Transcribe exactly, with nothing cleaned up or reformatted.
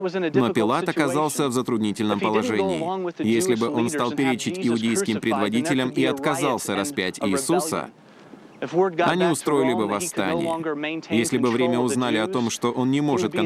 Но Пилат оказался в затруднительном положении. Если бы он стал перечить иудейским предводителям и отказался распять Иисуса, они устроили бы восстание. Если бы время узнали о том, что он не может